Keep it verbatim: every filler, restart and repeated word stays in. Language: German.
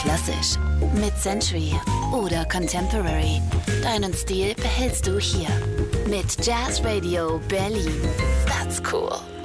klassisch, Mid-Century oder Contemporary. Deinen Stil behältst du hier. Mit Jazz Radio Berlin. That's cool.